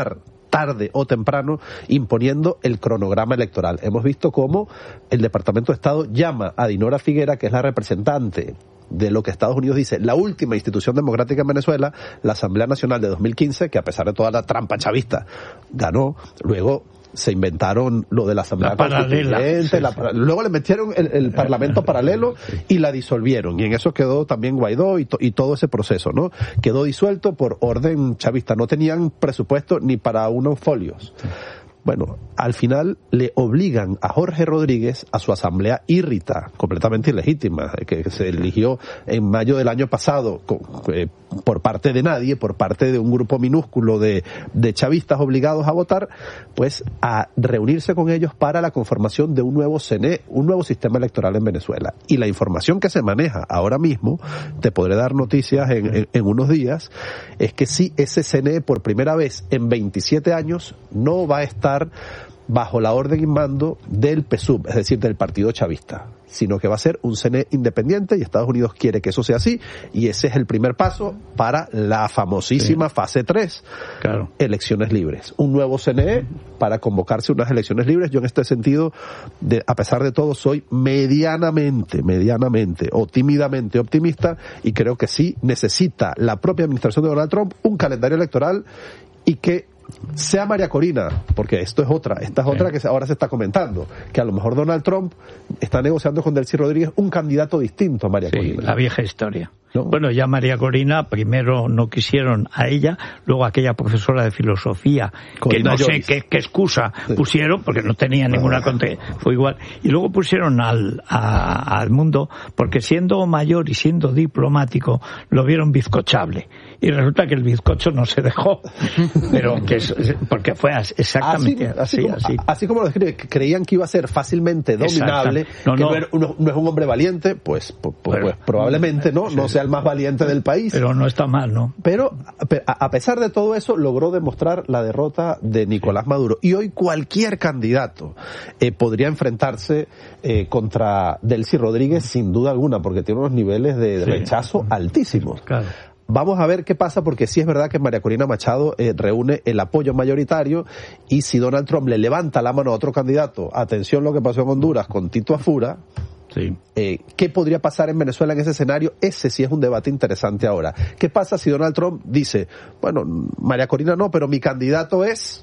tarde o temprano imponiendo el cronograma electoral. Hemos visto cómo el Departamento de Estado llama a Dinora Figuera, que es la representante de lo que Estados Unidos dice la última institución democrática en Venezuela, la Asamblea Nacional de dos mil quince, que a pesar de toda la trampa chavista ganó. Luego se inventaron lo de la Asamblea la Constituyente, sí, la, sí. Luego le metieron el, el Parlamento paralelo y la disolvieron, y en eso quedó también Guaidó y, to, y todo ese proceso, ¿no? Quedó disuelto por orden chavista, no tenían presupuesto ni para unos folios. Bueno, al final le obligan a Jorge Rodríguez a su asamblea írrita, completamente ilegítima, que se eligió en mayo del año pasado con, eh, por parte de nadie, por parte de un grupo minúsculo de, de chavistas obligados a votar, pues a reunirse con ellos para la conformación de un nuevo C N E, un nuevo sistema electoral en Venezuela. Y la información que se maneja ahora mismo, te podré dar noticias en, en, en unos días, es que sí, ese C N E por primera vez en veintisiete años no va a estar bajo la orden y mando del P S U V, es decir, del Partido Chavista, sino que va a ser un C N E independiente, y Estados Unidos quiere que eso sea así, y ese es el primer paso para la famosísima sí. fase tres, claro. Elecciones libres. Un nuevo C N E para convocarse unas elecciones libres. Yo en este sentido, de, a pesar de todo, soy medianamente, medianamente o tímidamente optimista, y creo que sí necesita la propia administración de Donald Trump un calendario electoral, y que sea María Corina, porque esto es otra, esta es otra que ahora se está comentando, que a lo mejor Donald Trump está negociando con Delcy Rodríguez un candidato distinto a María sí, Corina. La vieja historia. ¿No? Bueno, ya María Corina, primero no quisieron a ella, luego aquella profesora de filosofía, Corina que no Joyce. sé qué, qué excusa sí. pusieron, porque no tenía ninguna contra, fue igual, y luego pusieron al, a, al mundo, porque siendo mayor y siendo diplomático, lo vieron bizcochable, y resulta que el bizcocho no se dejó, pero que es, porque fue exactamente así, así, así, así. así como lo describe, creían que iba a ser fácilmente dominable, no, que no. No, era, uno, no es un hombre valiente, pues, pues, pues, pues probablemente no, no sea el más valiente del país. Pero no está mal, ¿no? Pero a pesar de todo eso, logró demostrar la derrota de Nicolás Maduro. Y hoy cualquier candidato eh, podría enfrentarse eh, contra Delcy Rodríguez sin duda alguna, porque tiene unos niveles de sí. rechazo altísimos. Claro. Vamos a ver qué pasa, porque sí es verdad que María Corina Machado eh, reúne el apoyo mayoritario, y si Donald Trump le levanta la mano a otro candidato, atención lo que pasó en Honduras con Tito Afura, sí. eh, ¿qué podría pasar en Venezuela en ese escenario? Ese sí es un debate interesante ahora. ¿Qué pasa si Donald Trump dice, bueno, María Corina no, pero mi candidato es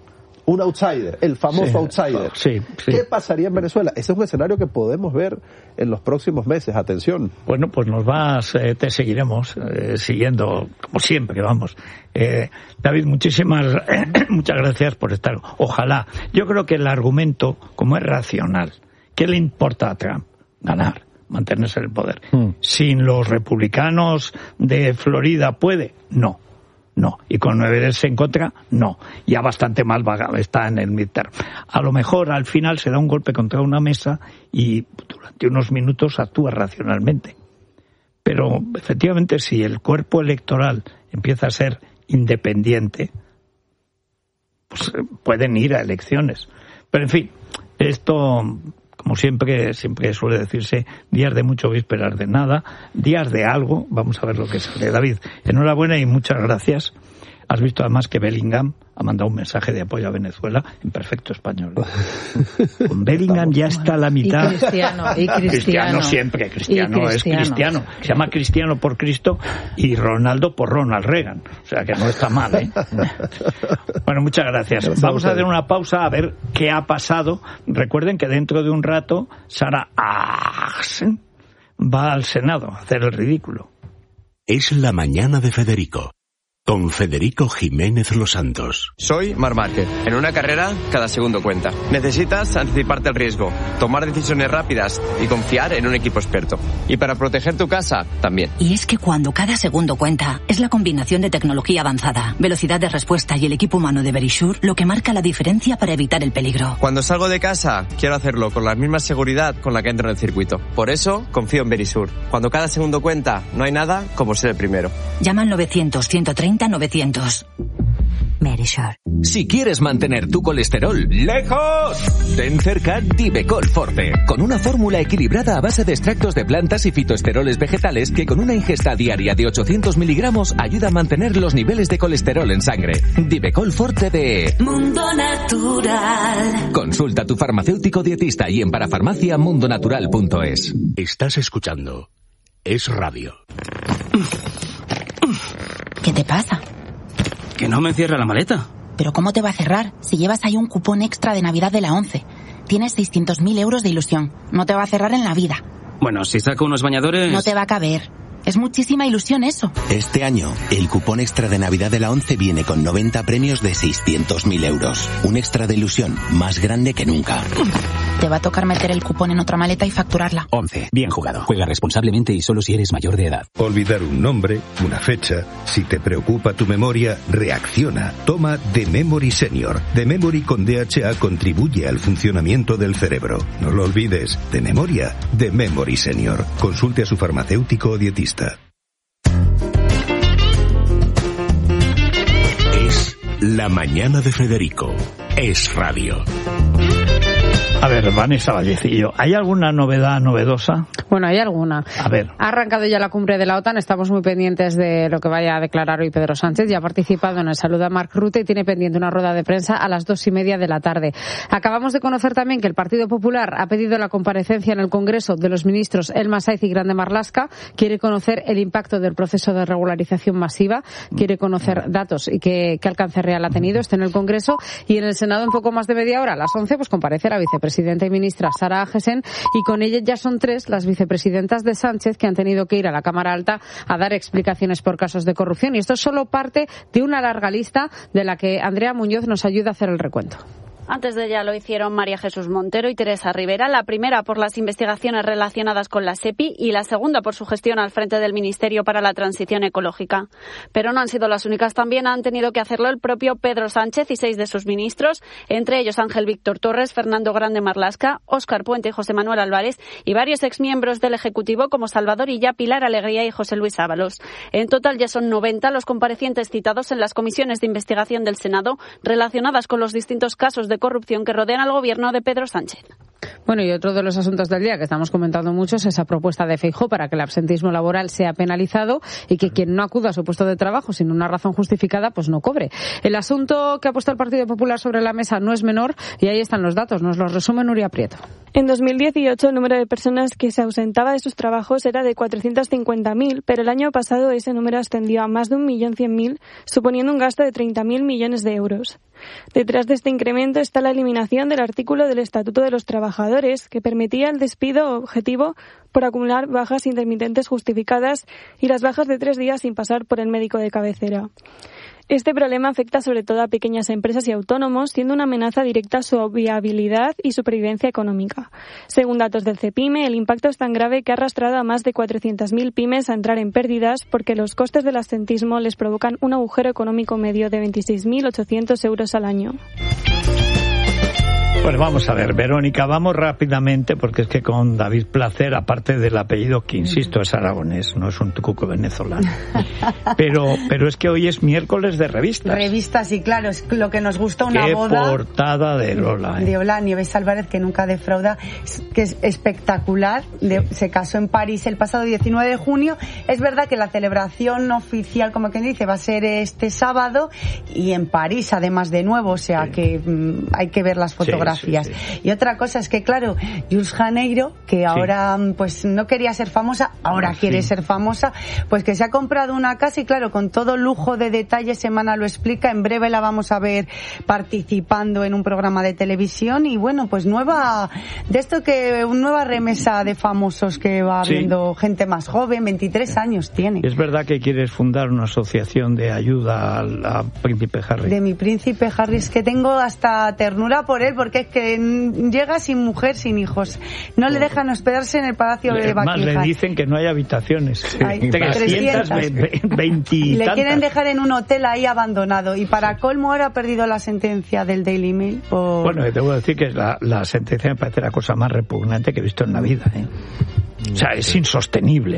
un outsider, el famoso sí, outsider? Sí, sí. ¿Qué pasaría en Venezuela? Ese es un escenario que podemos ver en los próximos meses. Atención. Bueno, pues nos vas, eh, te seguiremos eh, siguiendo, como siempre, vamos. Eh, David, muchísimas, eh, muchas gracias por estar. Ojalá. Yo creo que el argumento, como es racional, ¿qué le importa a Trump? Ganar, mantenerse en el poder. Mm. ¿Sin los republicanos de Florida puede? No. No. ¿Y con nueve en contra? No. Ya bastante mal va, está en el midterm. A lo mejor al final se da un golpe contra una mesa y durante unos minutos actúa racionalmente. Pero efectivamente, si el cuerpo electoral empieza a ser independiente, pues pueden ir a elecciones. Pero en fin, esto, como siempre, siempre suele decirse, días de mucho, vísperas de nada, días de algo, vamos a ver lo que sale. David, enhorabuena y muchas gracias. Has visto además que Bellingham ha mandado un mensaje de apoyo a Venezuela en perfecto español. Con Bellingham ya está a la mitad. Y Cristiano, y Cristiano. Cristiano siempre, Cristiano, y Cristiano es Cristiano. Se llama Cristiano por Cristo y Ronaldo por Ronald Reagan. O sea que no está mal, ¿eh? Bueno, muchas gracias. Vamos a hacer una pausa a ver qué ha pasado. Recuerden que dentro de un rato Sara Ahsen va al Senado a hacer el ridículo. Es la mañana de Federico. Con Federico Jiménez Los Santos. Soy Marc Márquez. En una carrera, cada segundo cuenta. Necesitas anticiparte al riesgo, tomar decisiones rápidas y confiar en un equipo experto. Y para proteger tu casa, también. Y es que cuando cada segundo cuenta, es la combinación de tecnología avanzada, velocidad de respuesta y el equipo humano de Verisure lo que marca la diferencia para evitar el peligro. Cuando salgo de casa, quiero hacerlo con la misma seguridad con la que entro en el circuito. Por eso, confío en Verisure. Cuando cada segundo cuenta, no hay nada como ser el primero. Llama al novecientos, ciento treinta, novecientos. Merisure. Si quieres mantener tu colesterol lejos, ten cerca Divecol Forte, con una fórmula equilibrada a base de extractos de plantas y fitoesteroles vegetales que con una ingesta diaria de ochocientos miligramos ayuda a mantener los niveles de colesterol en sangre. Divecol Forte de Mundo Natural. Consulta a tu farmacéutico dietista y en parafarmacia mundonatural punto es. Estás escuchando Es Radio. ¿Qué te pasa? Que no me cierra la maleta. ¿Pero cómo te va a cerrar si llevas ahí un cupón extra de Navidad de la ONCE? Tienes seiscientos mil euros de ilusión. No te va a cerrar en la vida. Bueno, si saco unos bañadores... No te va a caber. Es muchísima ilusión eso. Este año, el cupón extra de Navidad de la ONCE viene con noventa premios de seiscientos mil euros. Un extra de ilusión más grande que nunca. Te va a tocar meter el cupón en otra maleta y facturarla. ONCE. Bien jugado. Juega responsablemente y solo si eres mayor de edad. Olvidar un nombre, una fecha. Si te preocupa tu memoria, reacciona. Toma The Memory Senior. The Memory con D H A contribuye al funcionamiento del cerebro. No lo olvides. De memoria, The Memory Senior. Consulte a su farmacéutico o dietista. Es La Mañana de Federico. Es Radio. A ver, Vanessa Vallecillo, ¿hay alguna novedad novedosa? Bueno, hay alguna. A ver. Ha arrancado ya la cumbre de la OTAN, estamos muy pendientes de lo que vaya a declarar hoy Pedro Sánchez. Ya ha participado en el saludo a Mark Rutte y tiene pendiente una rueda de prensa a las dos y media de la tarde. Acabamos de conocer también que el Partido Popular ha pedido la comparecencia en el Congreso de los ministros Elma Saiz y Grande Marlaska. Quiere conocer el impacto del proceso de regularización masiva, quiere conocer datos y qué, qué alcance real ha tenido. Está en el Congreso y en el Senado en poco más de media hora, a las once, pues comparece la vicepresidenta Presidenta y ministra Sara Agesen, y con ella ya son tres las vicepresidentas de Sánchez que han tenido que ir a la Cámara Alta a dar explicaciones por casos de corrupción. Y esto es solo parte de una larga lista de la que Andrea Muñoz nos ayuda a hacer el recuento. Antes de ella lo hicieron María Jesús Montero y Teresa Rivera, la primera por las investigaciones relacionadas con la SEPI y la segunda por su gestión al frente del Ministerio para la Transición Ecológica. Pero no han sido las únicas, también han tenido que hacerlo el propio Pedro Sánchez y seis de sus ministros, entre ellos Ángel Víctor Torres, Fernando Grande Marlaska, Óscar Puente y José Manuel Álvarez, y varios exmiembros del Ejecutivo como Salvador Illa, Pilar Alegría y José Luis Ábalos. En total ya son noventa los comparecientes citados en las comisiones de investigación del Senado relacionadas con los distintos casos de corrupción que rodean al gobierno de Pedro Sánchez. Bueno, y otro de los asuntos del día que estamos comentando mucho es esa propuesta de Feijóo para que el absentismo laboral sea penalizado y que quien no acuda a su puesto de trabajo sin una razón justificada, pues no cobre. El asunto que ha puesto el Partido Popular sobre la mesa no es menor y ahí están los datos. Nos los resume Nuria Prieto. En dos mil dieciocho el número de personas que se ausentaba de sus trabajos era de cuatrocientos cincuenta mil, pero el año pasado ese número ascendió a más de un millón cien mil, suponiendo un gasto de treinta mil millones de euros. Detrás de este incremento está la eliminación del artículo del Estatuto de los Trabajadores que permitía el despido objetivo por acumular bajas intermitentes justificadas y las bajas de tres días sin pasar por el médico de cabecera. Este problema afecta sobre todo a pequeñas empresas y autónomos, siendo una amenaza directa a su viabilidad y supervivencia económica. Según datos del CEPIME, el impacto es tan grave que ha arrastrado a más de cuatrocientas mil pymes a entrar en pérdidas porque los costes del absentismo les provocan un agujero económico medio de veintiséis mil ochocientos euros al año. Pues vamos a ver, Verónica, vamos rápidamente, porque es que con David Placer, aparte del apellido, que insisto, es aragonés, no es un tucuco venezolano. Pero, pero es que hoy es miércoles de revistas. Revistas, y claro, es lo que nos gusta, una Qué boda. Qué portada de Lola. ¿eh? De Lola Nieves Álvarez, que nunca defrauda, que es espectacular. De, se casó en París el pasado diecinueve de junio. Es verdad que la celebración oficial, como quien dice, va a ser este sábado, y en París, además, de nuevo, o sea sí. que mmm, hay que ver las fotografías. Sí, sí, sí. Y otra cosa es que, claro, Jules Janeiro, que ahora sí. pues no quería ser famosa, ahora sí. quiere ser famosa, pues que se ha comprado una casa y, claro, con todo lujo de detalles, Semana lo explica, en breve la vamos a ver participando en un programa de televisión y, bueno, pues nueva, de esto que, una nueva remesa de famosos que va sí. viendo gente más joven, veintitrés años tiene. Es verdad que quieres fundar una asociación de ayuda al a Príncipe Harry. De mi Príncipe Harry, es que tengo hasta ternura por él, porque es que llega sin mujer, sin hijos. No le dejan hospedarse en el Palacio de Buckingham. Más le dicen que no hay habitaciones. Hay trescientos veinte y le tantas. quieren dejar en un hotel ahí abandonado. Y para colmo ahora ha perdido la sentencia del Daily Mail. Por... Bueno, debo decir que la, la sentencia me parece la cosa más repugnante que he visto en la vida, ¿eh? O sea, es insostenible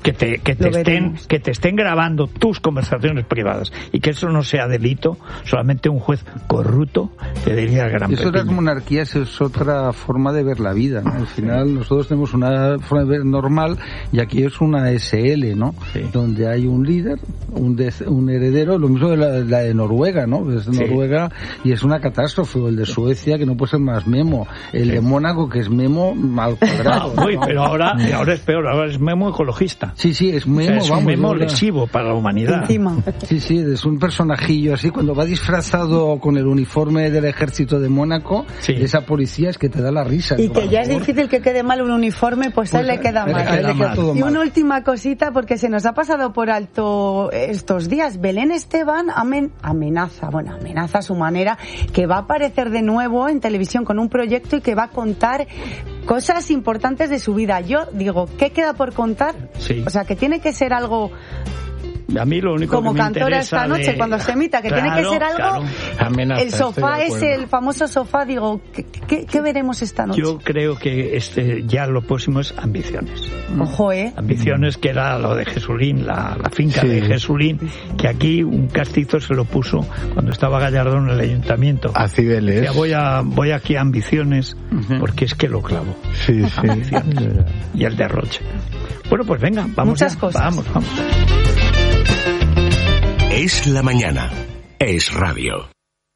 que te, que te estén, que te estén grabando tus conversaciones privadas y que eso no sea delito, solamente un juez corrupto te diría el gran Eso de las monarquías es otra forma de ver la vida, ¿no? Al final nosotros tenemos una forma de ver normal y aquí es una S L, ¿no? Sí. Donde hay un líder, un, de, un heredero, lo mismo de la, la de Noruega, ¿no? Es de sí. Noruega y es una catástrofe, o el de Suecia que no puede ser más memo, el sí. de Mónaco que es memo al cuadrado. Ah, uy, pero ahora, ahora es peor, ahora es memo ecologista. Sí, sí, es memo, o sea, es vamos, un memo lesivo para la humanidad. Encima. Sí, sí, es un personajillo así, cuando va disfrazado con el uniforme del ejército de Mónaco, sí. esa policía es que te da la risa. Y que ya es difícil que quede mal un uniforme, pues, pues a él le queda mal. A él le queda todo y mal. una última cosita, porque se nos ha pasado por alto estos días. Belén Esteban amen, amenaza, bueno, amenaza a su manera, que va a aparecer de nuevo en televisión con un proyecto y que va a contar cosas importantes de su vida. Yo digo, ¿qué queda por contar? Sí. O sea, que tiene que ser algo... A mí lo único como que me cantora esta noche de... cuando se emita, que claro, tiene que ser algo, claro. el sofá ese, el famoso sofá, digo, ¿qué, qué, qué veremos esta noche? Yo creo que este ya lo próximo es Ambiciones. Ojo, eh. Ambiciones, que era lo de Jesulín, la, la finca sí. de Jesulín, que aquí un castizo se lo puso cuando estaba Gallardón en el ayuntamiento. A Cibeles. Ya voy a voy aquí a Ambiciones, uh-huh. porque es que lo clavo. Sí, sí. Ambiciones. Y el derroche. Bueno, pues venga, vamos. Muchas ya. cosas. Vamos, vamos. Es la mañana. Es radio.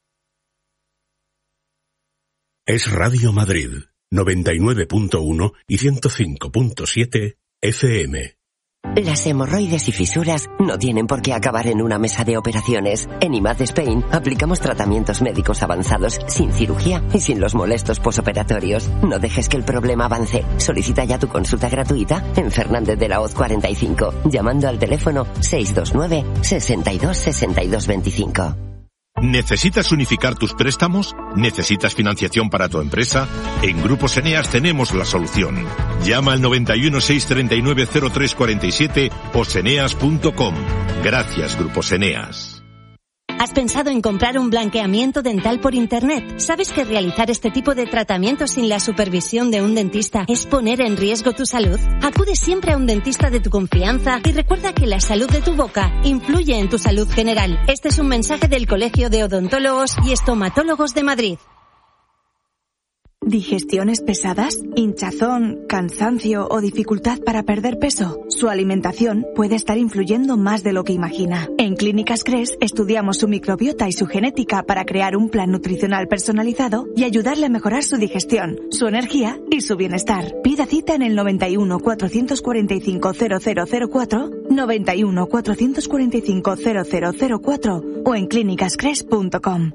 Es Radio Madrid, noventa y nueve punto uno y ciento cinco punto siete F M. Las hemorroides y fisuras no tienen por qué acabar en una mesa de operaciones. En I M A D Spain aplicamos tratamientos médicos avanzados sin cirugía y sin los molestos posoperatorios. No dejes que el problema avance. Solicita ya tu consulta gratuita en Fernández de la Hoz cuarenta y cinco, llamando al teléfono seis dos nueve, sesenta y dos, sesenta y dos veinticinco. ¿Necesitas unificar tus préstamos? ¿Necesitas financiación para tu empresa? En Grupos Eneas tenemos la solución. Llama al noventa y uno, seiscientos treinta y nueve, cero tres cuarenta y siete o seneas punto com. Gracias, Grupos Eneas. ¿Has pensado en comprar un blanqueamiento dental por Internet? ¿Sabes que realizar este tipo de tratamientos sin la supervisión de un dentista es poner en riesgo tu salud? Acude siempre a un dentista de tu confianza y recuerda que la salud de tu boca influye en tu salud general. Este es un mensaje del Colegio de Odontólogos y Estomatólogos de Madrid. ¿Digestiones pesadas? ¿Hinchazón? ¿Cansancio o dificultad para perder peso? Su alimentación puede estar influyendo más de lo que imagina. En Clínicas Cres estudiamos su microbiota y su genética para crear un plan nutricional personalizado y ayudarle a mejorar su digestión, su energía y su bienestar. Pida cita en el noventa y uno, cuatrocientos cuarenta y cinco, cero cero cero cuatro, noventa y uno, cuatrocientos cuarenta y cinco, cero cero cero cuatro o en clínicas cres punto com.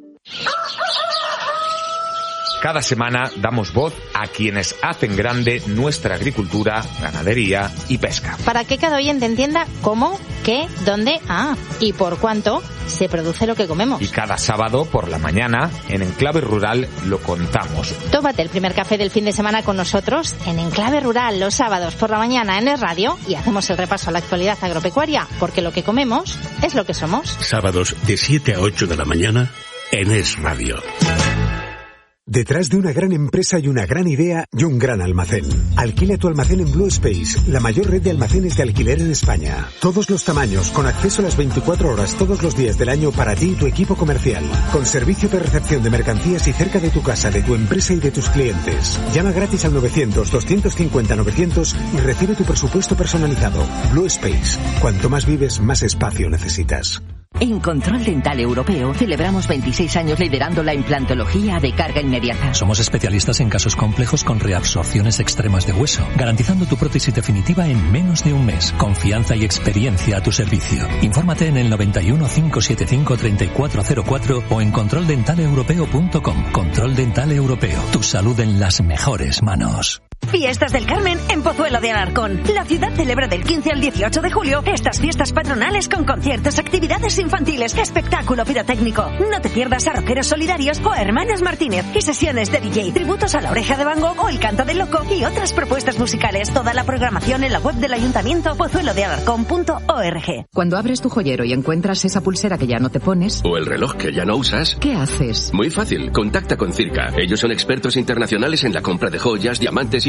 Cada semana damos voz a quienes hacen grande nuestra agricultura, ganadería y pesca. Para que cada oyente entienda cómo, qué, dónde, ah, y por cuánto se produce lo que comemos. Y cada sábado por la mañana, en Enclave Rural, lo contamos. Tómate el primer café del fin de semana con nosotros en Enclave Rural los sábados por la mañana en Es Radio y hacemos el repaso a la actualidad agropecuaria, porque lo que comemos es lo que somos. Sábados de siete a ocho de la mañana en Es Radio. Detrás de una gran empresa hay una gran idea y un gran almacén. Alquila tu almacén en Blue Space, la mayor red de almacenes de alquiler en España. Todos los tamaños, con acceso a las veinticuatro horas todos los días del año para ti y tu equipo comercial. Con servicio de recepción de mercancías y cerca de tu casa, de tu empresa y de tus clientes. Llama gratis al novecientos, doscientos cincuenta, novecientos y recibe tu presupuesto personalizado. Blue Space. Cuanto más vives, más espacio necesitas. En Control Dental Europeo celebramos veintiséis años liderando la implantología de carga inmediata. Somos especialistas en casos complejos con reabsorciones extremas de hueso, garantizando tu prótesis definitiva en menos de un mes. Confianza y experiencia a tu servicio. Infórmate en el noventa y uno, cinco setenta y cinco, treinta y cuatro cero cuatro o en control dental europeo punto com. Control Dental Europeo. Tu salud en las mejores manos. Fiestas del Carmen en Pozuelo de Alarcón. La ciudad celebra del quince al dieciocho de julio estas fiestas patronales con conciertos, actividades infantiles, espectáculo pirotécnico. No te pierdas a Rockeros Solidarios o a Hermanas Martínez y sesiones de D J, tributos a La Oreja de Van Gogh o El Canto del Loco y otras propuestas musicales. Toda la programación en la web del Ayuntamiento pozuelo de alarcón punto org. Cuando abres tu joyero y encuentras esa pulsera que ya no te pones o el reloj que ya no usas, ¿qué haces? Muy fácil, contacta con Circa. Ellos son expertos internacionales en la compra de joyas, diamantes y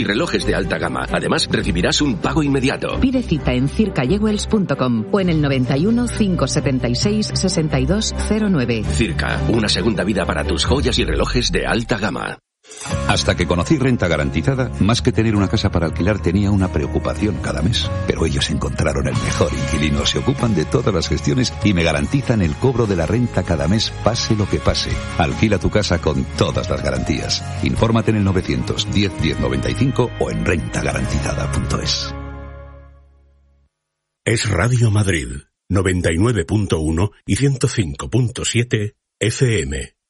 y relojes de alta gama. Además, recibirás un pago inmediato. Pide cita en circa jewels punto com o en el noventa y uno, cinco setenta y seis, sesenta y dos cero nueve. Circa, una segunda vida para tus joyas y relojes de alta gama. Hasta que conocí Renta Garantizada, más que tener una casa para alquilar tenía una preocupación cada mes. Pero ellos encontraron el mejor inquilino, se ocupan de todas las gestiones y me garantizan el cobro de la renta cada mes, pase lo que pase. Alquila tu casa con todas las garantías. Infórmate en el novecientos diez diez noventa y cinco o en renta garantizada punto es. Es Radio Madrid, noventa y nueve punto uno y ciento cinco punto siete F M.